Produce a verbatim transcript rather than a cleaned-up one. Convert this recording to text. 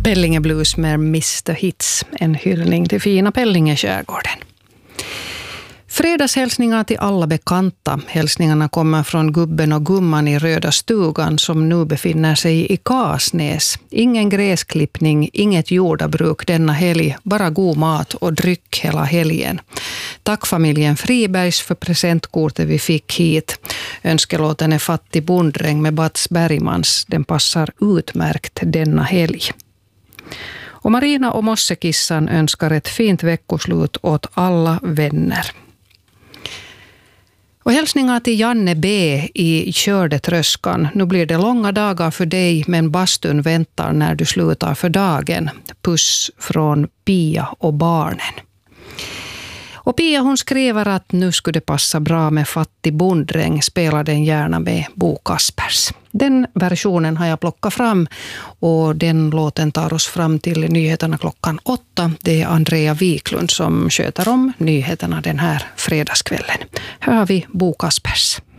Pellinge Blues med mister Hits, en hyllning till fina Pellinge skärgården. Fredagshälsningar till alla bekanta. Hälsningarna kommer från gubben och gumman i Röda stugan som nu befinner sig i Kasnäs. Ingen gräsklippning, inget jordabruk denna helg, bara god mat och dryck hela helgen. Tack familjen Fribergs för presentkortet vi fick hit. Önskelåten är Fattig bonddräng med Bats Bergmans. Den passar utmärkt denna helg. Och Marina och Mossekissan önskar ett fint veckoslut åt alla vänner. Och hälsningar till Janne B i Kördetröskan. Nu blir det långa dagar för dig, men bastun väntar när du slutar för dagen. Puss från Pia och barnen. Och Pia hon skriver att nu skulle det passa bra med Fattig bonddräng. Spela den gärna med Bo Kaspers. Den versionen har jag plockat fram och den låten tar oss fram till nyheterna klockan åtta. Det är Andrea Wiklund som sköter om nyheterna den här fredagskvällen. Här har vi Bo Kaspers.